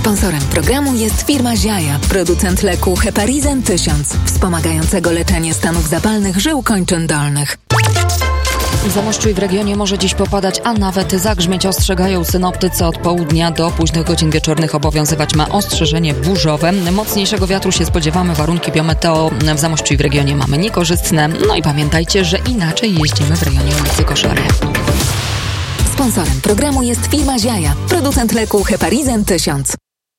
Sponsorem programu jest firma Ziaja, producent leku Heparizan 1000, wspomagającego leczenie stanów zapalnych żył kończyn dolnych. W Zamościu i w regionie może dziś popadać, a nawet zagrzmieć, ostrzegają synoptycy. Od południa do późnych godzin wieczornych obowiązywać ma ostrzeżenie burzowe. Mocniejszego wiatru się spodziewamy. Warunki biometeo w Zamościu i w regionie mamy niekorzystne. No i pamiętajcie, że inaczej jeździmy w rejonie ulicy Koszary. Sponsorem programu jest firma Ziaja, producent leku Heparizan 1000.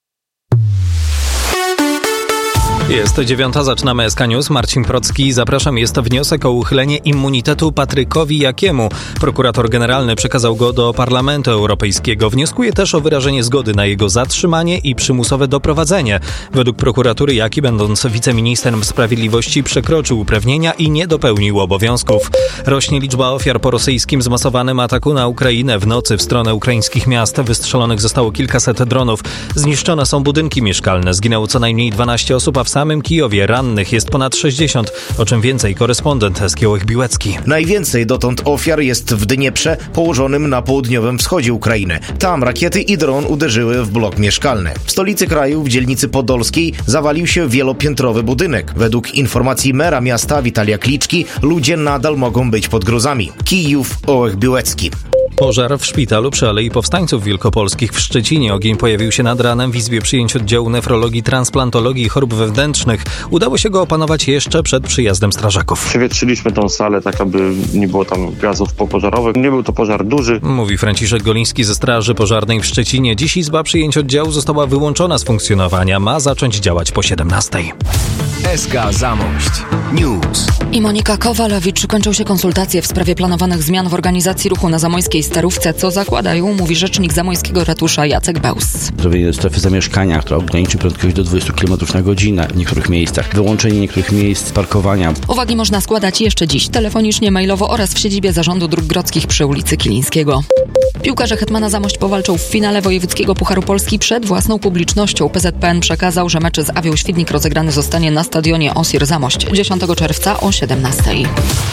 Jest 9:00, zaczynamy SK News. Marcin Procki, zapraszam. Jest to wniosek o uchylenie immunitetu Patrykowi Jakiemu. Prokurator generalny przekazał go do Parlamentu Europejskiego. Wnioskuje też o wyrażenie zgody na jego zatrzymanie i przymusowe doprowadzenie. Według prokuratury Jaki, będąc wiceministrem sprawiedliwości, przekroczył uprawnienia i nie dopełnił obowiązków. Rośnie liczba ofiar po rosyjskim zmasowanym ataku na Ukrainę. W nocy w stronę ukraińskich miast wystrzelonych zostało kilkaset dronów. Zniszczone są budynki mieszkalne. Zginęło co najmniej 12 osób, a w samym Kijowie rannych jest ponad 60. O czym więcej korespondent SK Biłecki. Najwięcej dotąd ofiar jest w Dnieprze, położonym na południowym wschodzie Ukrainy. Tam rakiety i dron uderzyły w blok mieszkalny. W stolicy kraju, w dzielnicy podolskiej, zawalił się wielopiętrowy budynek. Według informacji mera miasta Witalia Kliczki, ludzie nadal mogą być pod gruzami. Kijów, SK Biłecki. Pożar w szpitalu przy Alei Powstańców Wielkopolskich w Szczecinie. Ogień pojawił się nad ranem w izbie przyjęć oddziału nefrologii, transplantologii i chorób wewnętrznych. Udało się go opanować jeszcze przed przyjazdem strażaków. Przewietrzyliśmy tą salę tak, aby nie było tam gazów popożarowych. Nie był to pożar duży. Mówi Franciszek Goliński ze Straży Pożarnej w Szczecinie. Dziś izba przyjęć oddziału została wyłączona z funkcjonowania. Ma zacząć działać po 17:00. SK Zamość News. I Monika Kowalewicz. Kończą się konsultacje w sprawie planowanych zmian w organizacji ruchu na zamojskiej Starówce. Co zakładają, mówi rzecznik zamojskiego ratusza Jacek Bełs. Zrobienie strefy zamieszkania, która ograniczy prędkość do 20 km na godzinę w niektórych miejscach. Wyłączenie niektórych miejsc parkowania. Uwagi można składać jeszcze dziś telefonicznie, mailowo oraz w siedzibie Zarządu Dróg Grodzkich przy ulicy Kilińskiego. Piłkarze Hetmana Zamość powalczą w finale wojewódzkiego Pucharu Polski przed własną publicznością. PZPN przekazał, że mecz z Awią Świdnik rozegrany zostanie na stadionie Osir Zamość 10 czerwca o 17:00.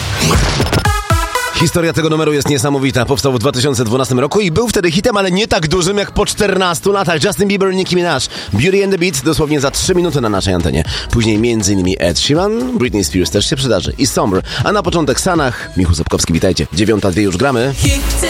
Historia tego numeru jest niesamowita. Powstał w 2012 roku i był wtedy hitem, ale nie tak dużym jak po 14 latach. Justin Bieber, Nicki Minaj, Beauty and the Beat dosłownie za 3 minuty na naszej antenie. Później m.in. Ed Sheeran, Britney Spears też się przydarzy i Somber. A na początek Sanach, Michał Sapkowski, witajcie. 9:02 już gramy.